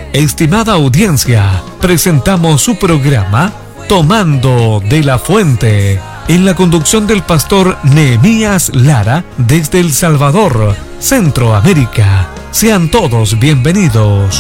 Estimada audiencia, presentamos su programa Tomando de la Fuente, en la conducción del pastor Nehemías Lara desde El Salvador, Centroamérica. Sean todos bienvenidos.